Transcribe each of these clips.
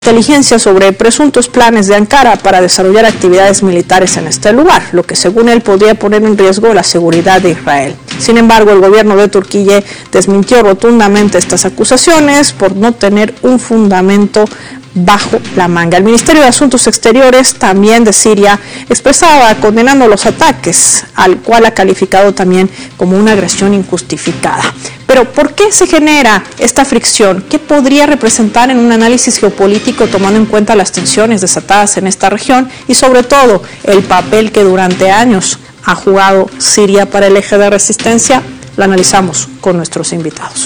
inteligencia sobre presuntos planes de Ankara para desarrollar actividades militares en este lugar, lo que según él podría poner en riesgo la seguridad de Israel. Sin embargo, el gobierno de Turquía desmintió rotundamente estas acusaciones por no tener un fundamento bajo la manga. El Ministerio de Asuntos Exteriores también de Siria expresaba condenando los ataques, al cual ha calificado también como una agresión injustificada. Pero ¿por qué se genera esta fricción? ¿Qué podría representar en un análisis geopolítico tomando en cuenta las tensiones desatadas en esta región y sobre todo el papel que durante años ha jugado Siria para el eje de resistencia? Lo analizamos con nuestros invitados.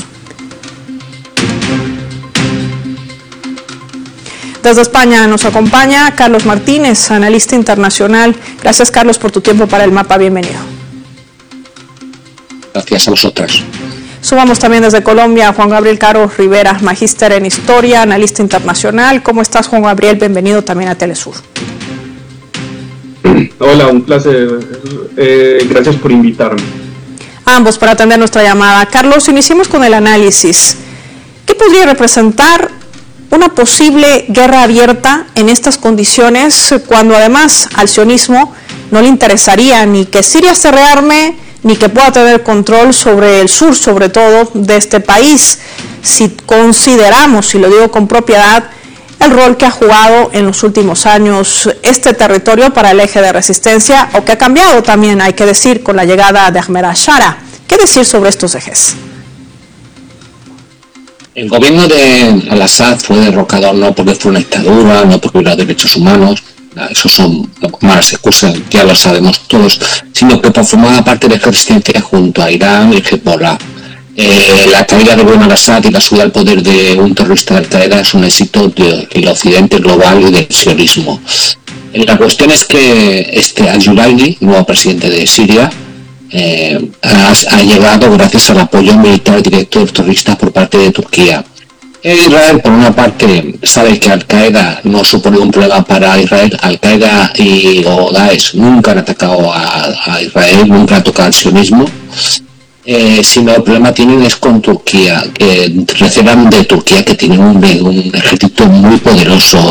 Desde España nos acompaña Carlos Martínez, analista internacional. Gracias, Carlos, por tu tiempo para el mapa. Bienvenido. Gracias a vosotras. Subamos también desde Colombia a Juan Gabriel Caro Rivera, magíster en Historia, analista internacional. ¿Cómo estás, Juan Gabriel? Bienvenido también a Telesur. Hola, un placer. Gracias por invitarme. Ambos para atender nuestra llamada. Carlos, iniciemos con el análisis. ¿Qué podría representar una posible guerra abierta en estas condiciones, cuando además al sionismo no le interesaría ni que Siria se rearme, ni que pueda tener control sobre el sur, sobre todo, de este país, si consideramos, y lo digo con propiedad, el rol que ha jugado en los últimos años este territorio para el eje de resistencia, o que ha cambiado también, hay que decir, con la llegada de Ahmed al-Shara? ¿Qué decir sobre estos ejes? El gobierno de al-Assad fue derrocado no porque fue una dictadura, no porque hubiera derechos humanos, eso son malas excusas, ya lo sabemos todos, sino que formaba parte de la resistencia junto a Irán y Hezbollah. La caída del gobierno de al-Assad y la subida al poder de un terrorista de Al-Qaeda es un éxito del occidente global y del sionismo. La cuestión es que al-Julayli, nuevo presidente de Siria, ha llegado gracias al apoyo militar directo de los terroristas por parte de Turquía. Israel, por una parte, sabe que Al-Qaeda no supone un problema para Israel. Al-Qaeda o Daesh nunca han atacado a Israel, nunca han tocado al sionismo, sino el problema tienen es con Turquía, que reciban de Turquía, que tienen un ejército muy poderoso.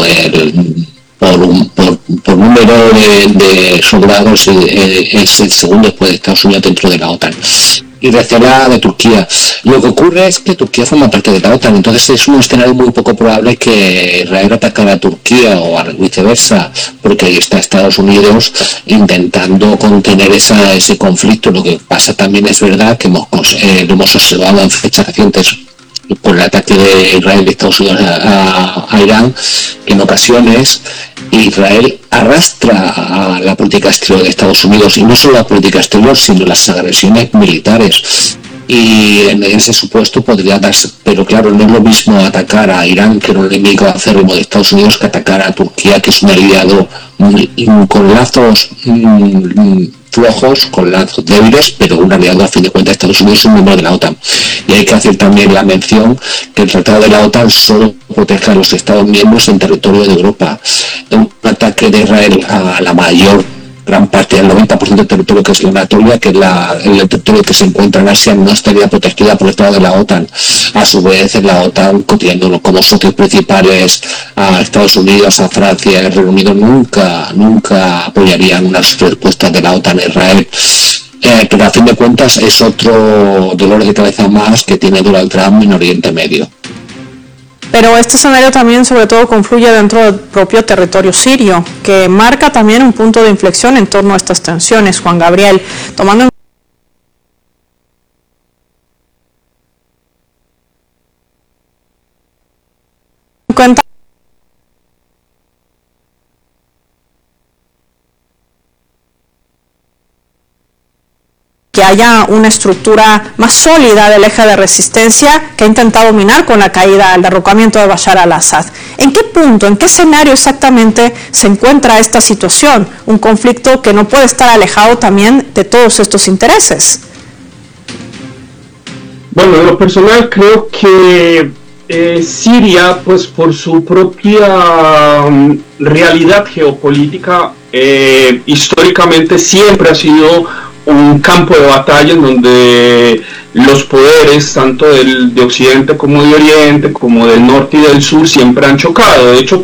Por número de soldados es el segundo después de Estados Unidos dentro de la OTAN, y reacciona de Turquía. Lo que ocurre es que Turquía forma parte de la OTAN, entonces es un escenario muy poco probable que Israel atacara a Turquía o viceversa, porque ahí está Estados Unidos intentando contener ese conflicto. Lo que pasa también es verdad que lo hemos observado en fechas recientes por el ataque de Israel y Estados Unidos a Irán, que en ocasiones Israel arrastra a la política exterior de Estados Unidos, y no solo la política exterior, sino las agresiones militares. Y en ese supuesto podría darse, pero claro, no es lo mismo atacar a Irán, que era un enemigo acérrimo de Estados Unidos, que atacar a Turquía, que es un aliado con lazos flojos, con lazos débiles, pero un aliado a fin de cuentas. Estados Unidos es un miembro de la OTAN. Y hay que hacer también la mención que el Tratado de la OTAN solo protege a los Estados miembros en territorio de Europa. Un ataque de Israel a la gran parte del 90% del territorio, que es la Anatolia, que es el territorio que se encuentra en Asia, no estaría protegida por el Tratado de la OTAN. A su vez, en la OTAN, teniendo como socios principales a Estados Unidos, a Francia y al Reino Unido, nunca apoyarían unas respuestas de la OTAN a Israel. Pero a fin de cuentas es otro dolor de cabeza más que tiene Donald Trump en Oriente Medio. Pero este escenario también sobre todo confluye dentro del propio territorio sirio, que marca también un punto de inflexión en torno a estas tensiones, Juan Gabriel, tomando en cuenta que haya una estructura más sólida del eje de resistencia que ha intentado minar con la caída, el derrocamiento de Bashar al-Assad. ¿En qué punto, en qué escenario exactamente se encuentra esta situación? Un conflicto que no puede estar alejado también de todos estos intereses. Bueno, en lo personal creo que Siria, pues por su propia realidad geopolítica, históricamente siempre ha sido un campo de batalla en donde los poderes, tanto de Occidente como de Oriente, como del norte y del sur, siempre han chocado. De hecho,